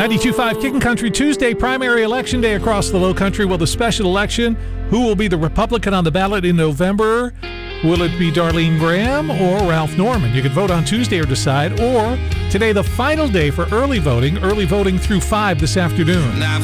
92.5 Kickin' Country Tuesday, primary election day across the Low Country. Well, the special election, who will be the Republican on the ballot in November? Will it be Darlene Graham or Ralph Norman? You can vote on Tuesday or decide. Or today, the final day for early voting through 5 this afternoon.